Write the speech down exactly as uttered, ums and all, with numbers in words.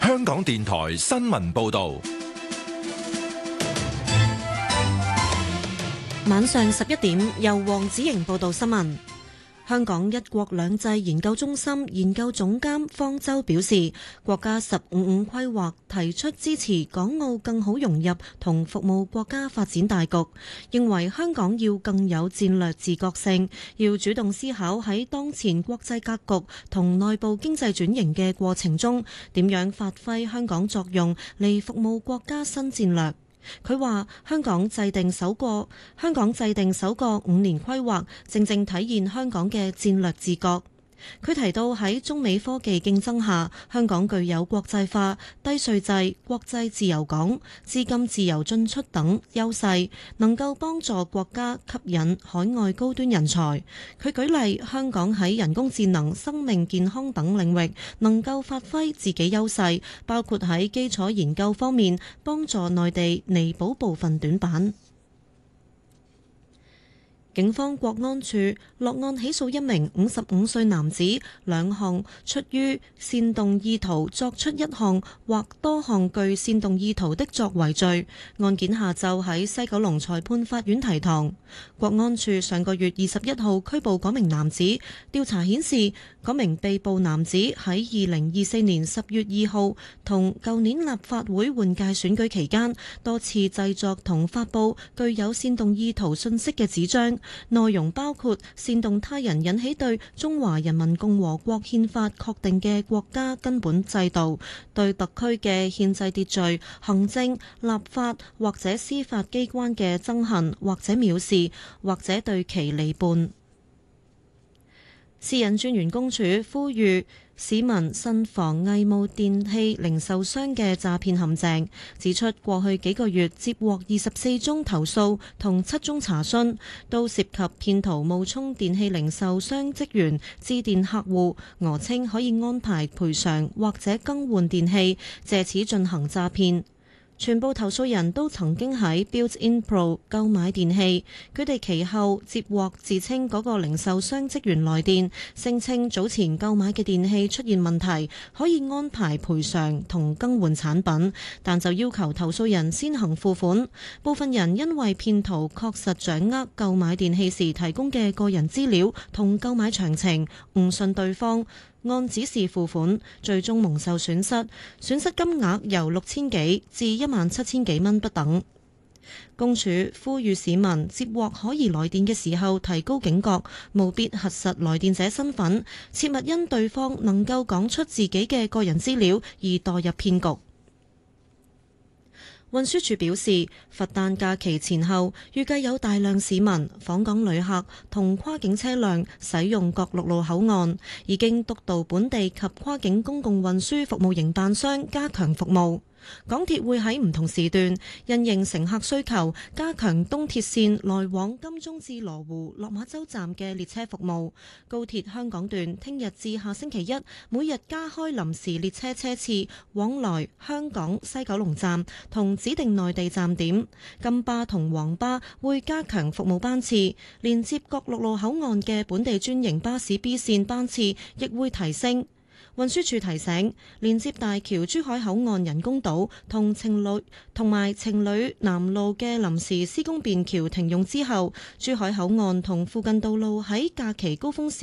香港電台新聞報道。 晚上十一點，由黃子瑩報道新聞。香港一國兩制研究中心研究總監方舟表示，國家十五五規劃提出支持港澳更好融入同服務國家發展大局，認為香港要更有戰略自覺性，要主動思考喺當前國際格局同內部經濟轉型嘅過程中，點樣發揮香港作用嚟服務國家新戰略。佢話：香港制定首個香港制定首個五年規劃，正正體現香港嘅戰略自覺。佢提到喺中美科技競爭下，香港具有國際化、低稅制、國際自由港、資金自由進出等優勢，能夠幫助國家吸引海外高端人才。佢舉例，香港喺人工智能、生命健康等領域能夠發揮自己優勢，包括喺基礎研究方面幫助內地彌補部分短板。警方國安處落案起訴一名五十五歲男子，兩項出於煽動意圖作出一項或多項具煽動意圖的作為罪。案件下晝喺西九龍裁判法院提堂。國安處上個月二十一號拘捕嗰名男子，調查顯示，嗰名被捕男子喺二零二四年十月二號同舊年立法會換屆選舉期間，多次製作同發布具有煽動意圖信息嘅紙張。內容包括煽動他人引起對中華人民共和國憲法確定嘅國家根本制度、對特區嘅憲制秩序、行政、立法或者司法機關嘅憎恨或者藐視，或者對其離叛。私隱專員公署呼籲市民慎防偽冒電器零售商嘅詐騙陷阱，指出過去幾個月接獲二十四宗投訴同七宗查詢，都涉及騙徒冒充電器零售商職員致電客戶，訛稱可以安排賠償或者更換電器，借此進行詐騙。全部投訴人都曾經喺 Built-in Pro 購買電器，佢哋其後接獲自稱嗰個零售商職員來電，聲稱早前購買嘅電器出現問題，可以安排賠償同更換產品，但就要求投訴人先行付款。部分人因為騙徒確實掌握購買電器時提供嘅個人資料同購買詳情，誤信對方，按指示付款，最終蒙受損失，損失金額由六千幾至一萬七千幾蚊不等。公署呼籲市民接獲可疑來電嘅時候提高警覺，務必核實來電者身份，切勿因對方能夠講出自己嘅個人資料而墮入騙局。運輸署表示，佛誕假期前後預計有大量市民、訪港旅客同跨境車輛使用各陸路口岸，已經督導本地及跨境公共運輸服務營辦商加強服務。港鐵會喺唔同時段因應乘客需求，加強東鐵線來往金鐘至羅湖、落馬洲站嘅列車服務。高鐵香港段聽日至下星期一，每日加開臨時列車車次往來香港西九龍站同指定內地站點。金巴同黃巴會加強服務班次，連接各陸路口岸嘅本地專營巴士 B 線班次亦會提升。運輸署提醒，連接大橋珠海口岸人工島同情侶同埋情侶南路嘅臨時施工便橋停用之後，珠海口岸同附近道路喺假期高峰時